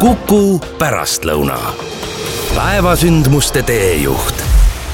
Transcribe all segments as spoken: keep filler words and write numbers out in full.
Kuku pärastlõuna. Päevasündmuste teejuht.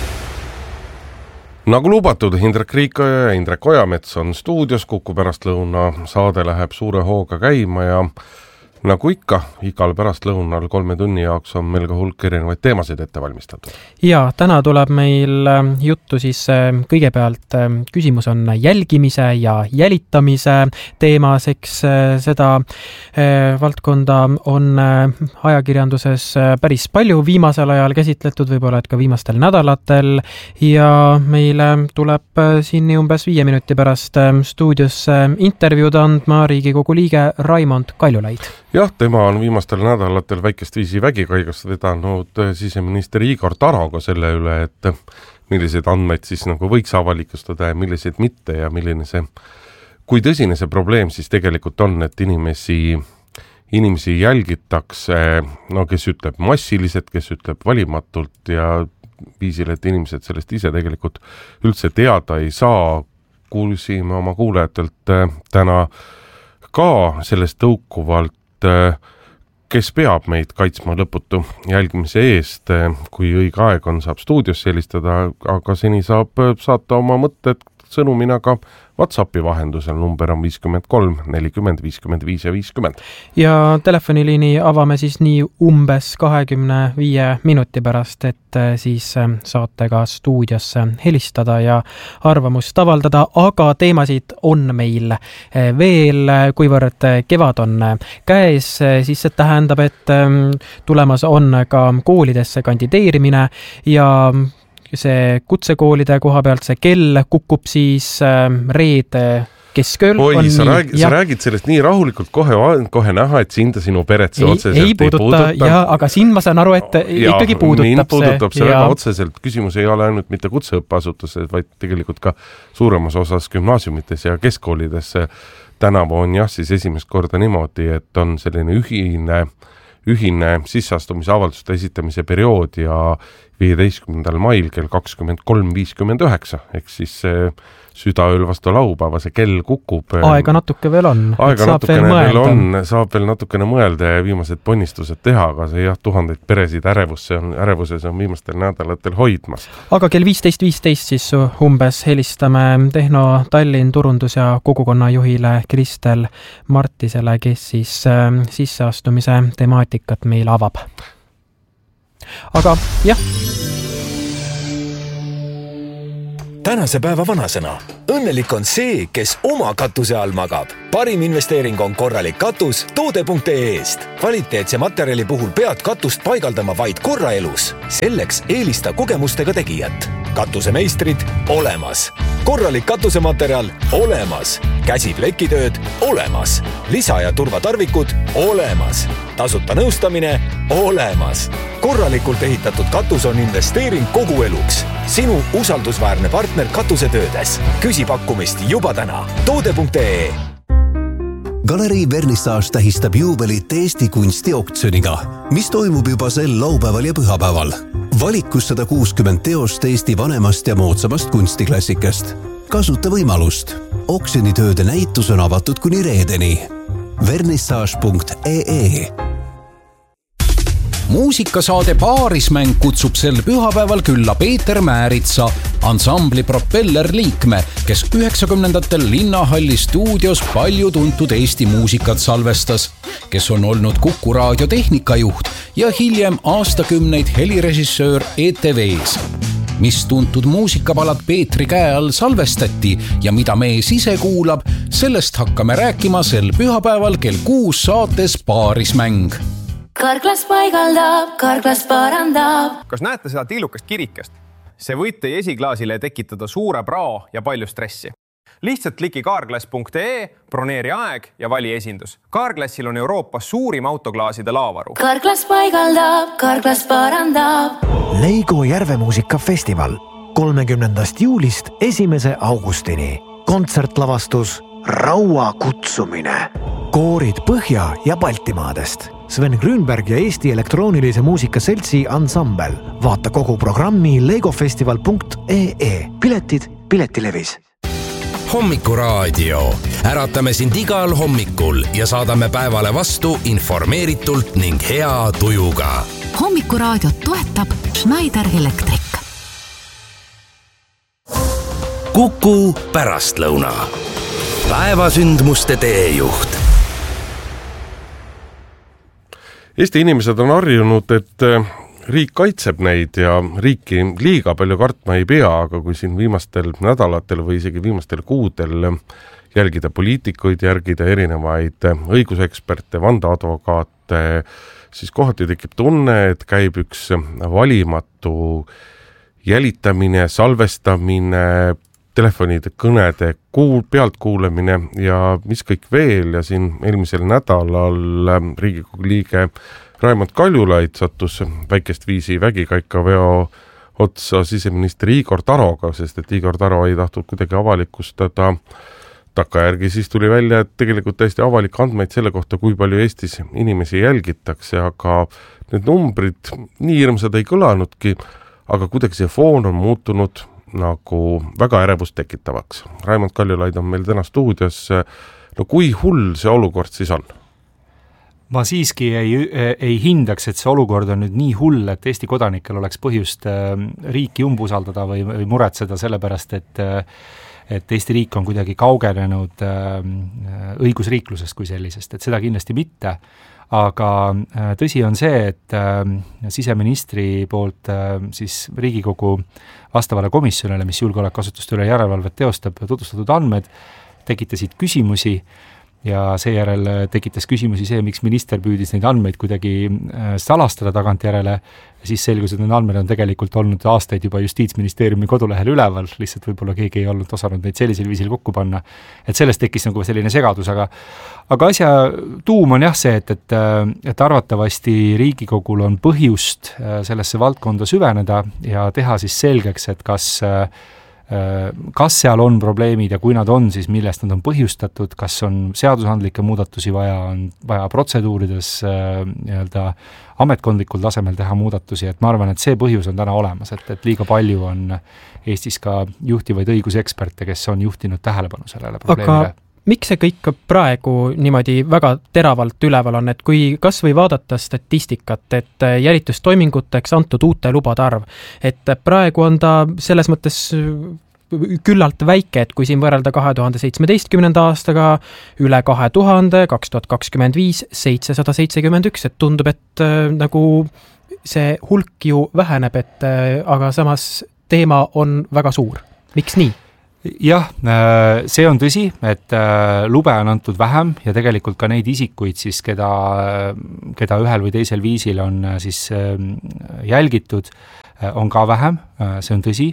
Nagu lubatud, Indrek Riikoja ja Indrek Ojamets on stuudios. Kuku pärastlõuna saade läheb suure hooga käima ja nagu ikka, igal pärastlõunal kolme tunni jaoks on meil ka hulk erinevaid teemasid ette valmistatud. Ja täna tuleb meil juttu siis kõigepealt küsimus on jälgimise ja jälitamise teemas, eks seda valdkonda on ajakirjanduses päris palju viimasel ajal käsitletud, võib-olla et ka viimastel nädalatel ja meile tuleb siin umbes viie minuti pärast stuudiosse intervjuud andma Riigikogu liige Raimond Kaljulaid. Jah, tema on viimastel nädalatel väikest viisi vägikaigast vedanud siseminister Igor Taroga selle üle, et millised andmeid siis nagu võiks avalikustada ja millised mitte ja milline see, kui tõsine see probleem siis tegelikult on, et inimesi, inimesi jälgitakse, no kes ütleb massiliselt, kes ütleb valimatult ja viisil, et inimesed sellest ise tegelikult üldse teada ei saa. Kuulsime oma kuulajatelt täna ka sellest tõukuvalt, kes peab meid kaitsma lõputu jälgimise eest, kui õige aeg on, saab stuudios helistada, aga seni saab saata oma mõtted sõnumina ka WhatsAppi vahendusel, number on viiskümmend kolm nelikümmend viiskümmend viis ja viiskümmend. Ja telefoniliini avame siis nii umbes kahekümne viie minuti pärast, et siis saate ka stuudiosse helistada ja arvamust avaldada, aga teemasid on meil veel, kuivõrd kevad on käes, siis see tähendab, et tulemas on ka koolidesse kandideerimine ja see kutsekoolide koha pealt see kell kukub siis reede keskööl. Oi, sa, nii, räägid, sa räägid sellest nii rahulikult kohe, kohe näha, et sind ja sinu peret see ei, otseselt ei puuduta. Ei puuduta, ja, aga sind ma saan aru, et ja, ikkagi puudutab see. puudutab see väga otseselt. Küsimus ei ole ainult mitte kutseõppeasutuses, vaid tegelikult ka suuremas osas gümnaasiumites ja keskkoolides. Tänavu on jah siis esimest korda niimoodi, et on selline ühine ühine sisseastumise avalduste esitamise periood ja viieteistkümnendal mail kell kakskümmend kolm viiskümmend üheksa, ehk siis südaööl vastu laupäeva see kell kukub. Aega natuke veel on. Aega natukene veel, veel on, saab veel natukene mõelda ja viimased ponnistused teha, aga see jah, tuhandeid peresid ärevusse on, ärevuses on viimastel nädalatel hoidmas. Aga kell viisteist viisteist siis umbes helistame Tehno Tallinn turundus- ja kogukonnajuhile Kristel Martisele, kes siis sisseastumise temaatikat meil avab. Aga jah. Tänase päeva vanasõna. Õnnelik on see, kes oma katuse all magab. Parim investeering on korralik katus toode punkt ee eest. Kvaliteetse materjali puhul pead katust paigaldama vaid korra elus. Selleks eelista kogemustega tegijat. Katusemeistrid olemas. Korralik katusematerjal olemas. Käsiplekitööd olemas. Lisa- ja turvatarvikud olemas. Tasuta nõustamine olemas. Korralikult ehitatud katus on investeering kogu eluks. Sinu usaldusväärne partner katusetöödes. Küsi pakkumist juba täna. toode punkt ee. Galerii Vernissage tähistab juubelit Eesti kunstioktsiooniga, mis toimub juba sel laupäeval ja pühapäeval. Valikus sada kuuskümmend teost Eesti vanemast ja moodsamast kunstiklassikast. Kasuta võimalust. Oksjonitööde näitus on avatud kuni reedeni. vernissage punkt ee. Muusikasaade Paarismäng kutsub sel pühapäeval külla Peeter Määritsa, ansambli Propeller liikme, kes üheksakümnendatel Linnahalli stuudios palju tuntud Eesti muusikat salvestas, kes on olnud Kuku raadio tehnikajuht ja hiljem aastakümneid helirežissöör E T V-s. Mis tuntud muusikapalad Peetri käe all salvestati ja mida mees ise kuulab, sellest hakkame rääkima sel pühapäeval kell kuus saates Paarismäng. Karklas paigaldab, karklas parandab. Kas näete seda tiilukast kirikest? See võite esiklaasile tekitada suure praa ja palju stressi. Lihtsalt kliki kaarklass punkt ee, broneeri aeg ja vali esindus. Kaarklassil on Euroopas suurim autoklaaside laavaru. Karklas paigaldab, karklas parandab. Leigo Järvemuusikafestival kolmekümnendast juulist esimese augustini. Kontsertlavastus Raua kutsumine. Koorid Põhja- ja Baltimaadest. Sven Grünberg ja Eesti elektroonilise muusika seltsi ansambel. Vaata kogu programmi legofestival punkt ee. Piletid Piletilevis. Hommikuraadio. Äratame sind igal hommikul ja saadame päevale vastu informeeritult ning hea tujuga. Hommikuraadiot toetab Schneider Electric. Kuku pärastlõuna. Päevasündmuste teejuht. Eesti inimesed on harjunud, et riik kaitseb neid ja riiki liiga palju kartma ei pea, aga kui siin viimastel nädalatel või isegi viimastel kuudel jälgida poliitikuid, järgida erinevaid õiguseksperte, vandeadvokaate, siis kohati tekib tunne, et käib üks valimatu jälitamine, salvestamine, telefonide kõnede kuul, pealtkuulemine ja mis kõik veel ja siin eelmisel nädalal Riigikogu liige Raimond Kaljulaid sattus väikest viisi vägikaikaveo otsa siseministri Igor Taroga, sest et Igor Taro ei tahtnud kuidagi avalikustada takkajärgi, siis tuli välja, et tegelikult täiesti avalik andmeid selle kohta, kui palju Eestis inimesi jälgitakse, aga need numbrid nii hirmsad ei kõlanudki, aga kuidagi see foon on muutunud nagu väga ärevust tekitavaks. Raimond Kaljulaid on meil täna stuudios. No kui hull see olukord siis on? Ma siiski ei, ei hindaks, et see olukord on nüüd nii hull, et Eesti kodanikel oleks põhjust riiki umbusaldada või, või muretseda sellepärast, et, et Eesti riik on kuidagi kaugenenud õigusriiklusest kui sellisest, et seda kindlasti mitte. Aga tõsi on see, et siseministri poolt siis Riigikogu vastavale komisjonile, mis julgeolekuasutuste üle järelevalvet teostab, tutvustatud andmed tekitasid küsimusi ja seejärel tekitas küsimusi see, miks minister püüdis neid andmeid kuidagi salastada tagantjärele ja siis selgus, et need andmed on tegelikult olnud aastaid juba Justiitsministeeriumi kodulehel üleval, lihtsalt võib-olla keegi ei olnud osanud neid sellisel viisil kokku panna. Et sellest tekkis nagu selline segadus, aga, aga asja tuum on jah see, et, et, et arvatavasti Riigikogul on põhjust sellesse valdkonda süveneda ja teha siis selgeks, et kas kas seal on probleemid ja kui nad on, siis millest nad on põhjustatud, kas on seadusandlikke muudatusi vaja, on vaja protseduurides nii-öelda ametkondlikul tasemel teha muudatusi, et ma arvan, et see põhjus on täna olemas, et, et liiga palju on Eestis ka juhtivaid õiguseksperte, kes on juhtinud tähelepanu sellele probleemile. Aga miks see kõik praegu niimoodi väga teravalt üleval on, et kui kas või vaadata statistikat, et jälitustoiminguteks antud uute lubade arv, et praegu on ta selles mõttes küllalt väike, et kui siin võrrelda kahe tuhande seitsmeteistkümnenda aastaga üle kahe tuhande, kaks tuhat kakskümmend viis, seitsesada seitsekümmend üks, et tundub, et äh, nagu see hulk ju väheneb, et äh, aga samas teema on väga suur. Miks nii? Jah, see on tõsi, et lube on antud vähem ja tegelikult ka neid isikuid, siis, keda, keda ühel või teisel viisil on siis jälgitud, on ka vähem, see on tõsi.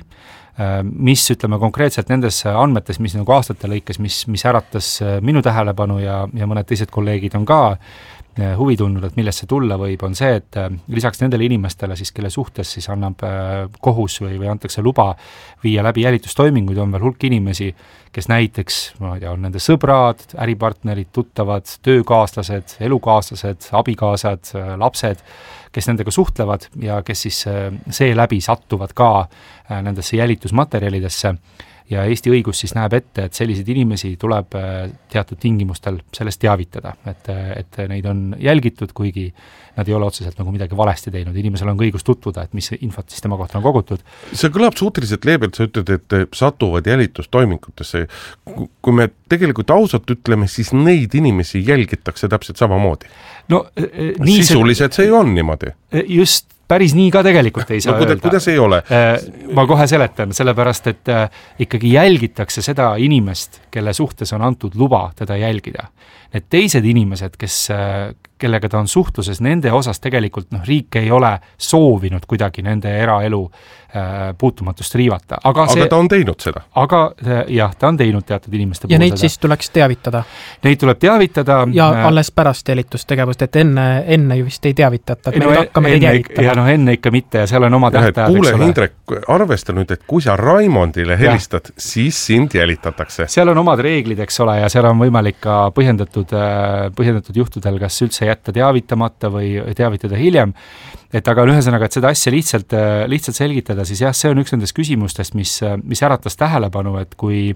Mis ütleme konkreetselt nendes andmetes, mis nagu aastate lõikes, mis, mis äratas minu tähelepanu ja, ja mõned teised kolleegid on ka huvi tundnud, et millest see tulla võib, on see, et lisaks nendele inimestele, siis, kelle suhtes siis annab kohus või, või antakse luba viia läbi jälitustoiminguid, on veel hulk inimesi, kes näiteks, ma ei tea, on nende sõbrad, äripartnerid, tuttavad, töökaaslased, elukaaslased, abikaasad, lapsed, kes nendega suhtlevad ja kes siis seeläbi sattuvad ka nendesse jälitusmaterjalidesse. Ja Eesti õigus siis näeb ette, et selliseid inimesi tuleb teatud tingimustel sellest teavitada, et, et neid on jälgitud, kuigi nad ei ole otseselt nagu midagi valesti teinud. Inimesel on ka õigus tutvuda, et mis infot siis tema kohta on kogutud. See kõlab suhteliselt leebelt, sa ütled, et satuvad jälitustoimingutesse. Kui me tegelikult ausalt ütleme, siis neid inimesi jälgitakse täpselt samamoodi. No, nii sisuliselt see, see on niimoodi. Just päris nii ka tegelikult ei saa no, kuida, öelda. Kuidas ei ole? Ma kohe seletan, sellepärast, et ikkagi jälgitakse seda inimest, kelle suhtes on antud luba teda jälgida. Need teised inimesed, kes, kellega ta on suhtluses, nende osas tegelikult noh, riik ei ole soovinud kuidagi nende eraelu puutumatust riivata. Aga, aga see, ta on teinud seda? Aga jah, ta on teinud teatud inimeste ja neid seda. Siis tuleks teavitada? Neid tuleb teavitada. Ja alles pärast jälitustegevust, et enne, enne ju vist ei teavitata, et me no, nüüd hakkame neid jälitama. Ja noh, enne ikka mitte ja seal on oma tähtajad. Kuule, Hindrek, arvesta nüüd, et kui sa Raimondile helistad, ja. Siis sind jälitatakse. Seal on omad reeglid, eks ole, ja seal on võimalik ka põhjendatud, põhjendatud juhtudel, kas üldse jätta teavitamata või teavitada hiljem. Et aga ühesõnaga, et seda asja lihtsalt, lihtsalt selgitada, siis jah, see on üks nendest küsimustest, mis, mis äratas tähelepanu, et kui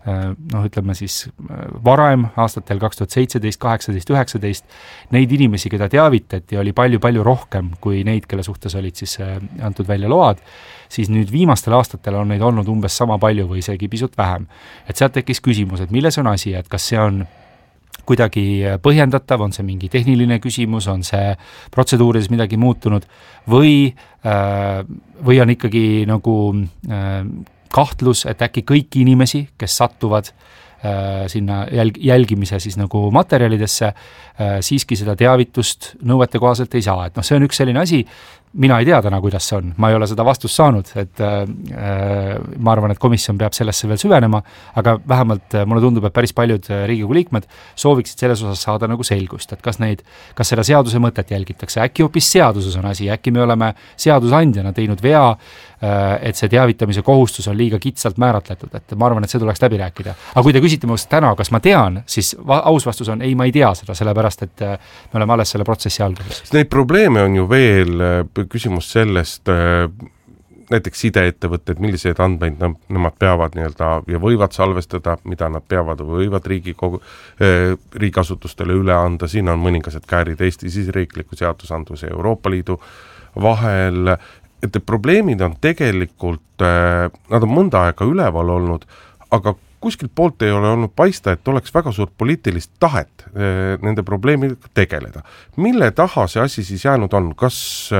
noh, ütleme siis varem, aastatel kaks tuhat seitseteist, kaheksateist, üheksateist, neid inimesi, keda teavitati, oli palju-palju rohkem kui neid, kelle suhtes olid siis antud välja load, siis nüüd viimastel aastatel on neid olnud umbes sama palju või isegi pisut vähem. Et sealt tekkis küsimus, et milles on asi, et kas see on kuidagi põhjendatav, on see mingi tehniline küsimus, on see protseduurides midagi muutunud või, või on ikkagi nagu kahtlus, et äkki kõiki inimesi, kes sattuvad äh, sinna jälg, jälgimise siis nagu materjalidesse, äh, siiski seda teavitust nõuete kohaselt ei saa. Et noh, see on üks selline asi, mina ei tea täna, kuidas see on, ma ei ole seda vastust saanud, et äh, ma arvan, et komisjon peab sellesse veel süvenema, aga vähemalt mulle tundub, et päris paljud Riigikogu liikmed sooviksid selles osas saada nagu selgust, et kas neid, kas seda seaduse mõtet jälgitakse, äkki hoopis seaduses on asi, äkki me oleme seadusandjana teinud vea, et see teavitamise kohustus on liiga kitsalt määratletud, et ma arvan, et see tuleks läbi rääkida. Aga kui te küsite minust täna, kas ma tean, siis va- aus vastus on, ei, ma ei tea seda, sellepärast, et me oleme alles selle protsessi alguses. Neid probleeme on ju veel, küsimus sellest, näiteks sideettevõtted, milliseid andmeid nemad peavad nii-öelda ja võivad salvestada, mida nad peavad või võivad Riigikogu, riigiasutustele üle anda, siin on mõningased käärid Eesti siseriikliku seadusandluse Euroopa Liidu vahel, et probleemid on tegelikult, nad on mõnda aega üleval olnud, aga kuskilt poolt ei ole olnud paista, et oleks väga suurt poliitilist tahet nende probleemidega tegeleda. Mille taha see asi siis jäänud on? Kas,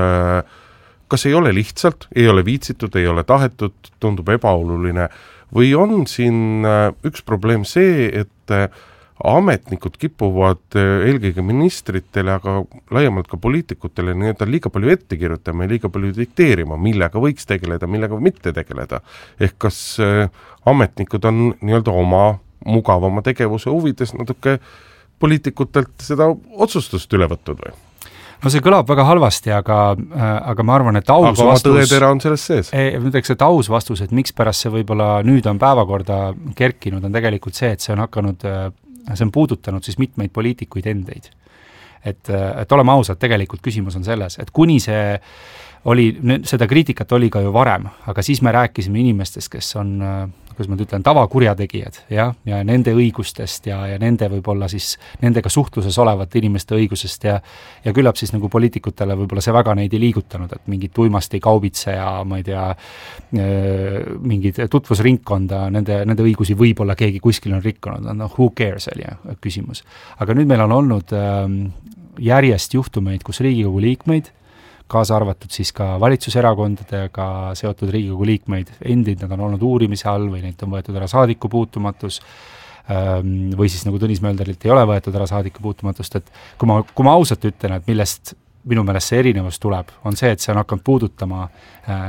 kas ei ole lihtsalt, ei ole viitsitud, ei ole tahetud, tundub ebaoluline või on siin üks probleem see, et ametnikud kipuvad eelkõige ministritele, aga laiemalt ka poliitikutele nii-öelda liiga palju ette kirjutama ja liiga palju dikteerima, millega võiks tegeleda, millega mitte tegeleda. Ehk kas ametnikud on nii-öelda oma mugavama tegevuse huvides natuke poliitikutelt seda otsustust üle võttud või? No see kõlab väga halvasti, aga, aga ma arvan, et aus aga vastus... Aga tõetera on selles sees. Mõtleks, et aus vastus, et miks pärast see võib-olla nüüd on päevakorda kerkinud, on tegelikult see, et see on hakanud, see on puudutanud siis mitmeid poliitikuid endeid. Et, et oleme ausad, tegelikult küsimus on selles, et kuni see oli, seda kriitikat oli ka ju varem, aga siis me rääkisime inimestest, kes on, kuidas ma ütlen, tavakurjategijad, ja, ja nende õigustest ja, ja nende võib-olla siis nendega suhtluses olevate inimeste õigusest ja, ja küllap siis nagu poliitikutele võib-olla see väga neid ei liigutanud, et mingid tuimasti kaubitse ja ma ei tea, mingid tutvusringkonda, nende, nende õigusi võib-olla keegi kuskil on rikkunud, no who cares oli küsimus. Aga nüüd meil on olnud järjest juhtumeid, kus Riigikogu liikmeid, kaasa arvatud siis ka valitsuserakondadega seotud Riigikogu liikmeid endid, nad on olnud uurimise all või neid on võetud ära saadiku puutumatus või siis nagu Tõnis Mölderilt ei ole võetud ära saadiku puutumatust, et kui ma, kui ma ausalt ütlen, et millest minu meelest see erinevus tuleb, on see, et see on hakanud puudutama